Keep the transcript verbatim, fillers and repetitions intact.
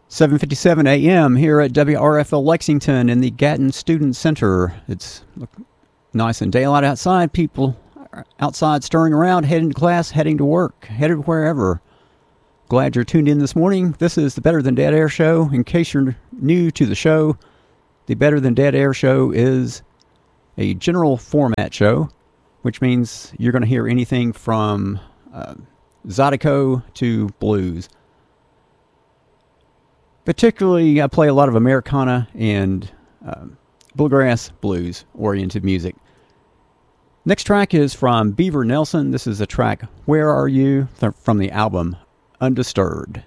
seven fifty-seven a.m. here at W R F L Lexington in the Gatton Student Center. It's nice and daylight outside. People are outside stirring around, heading to class, heading to work, headed wherever. Glad you're tuned in this morning. This is the Better Than Dead Air Show. In case you're new to the show, the Better Than Dead Air Show is a general format show, which means you're going to hear anything from uh, Zydeco to blues. Particularly, I play a lot of Americana and um, bluegrass blues oriented music. Next track is from Beaver Nelson. This is a track, Where Are You? Th- from the album Undisturbed.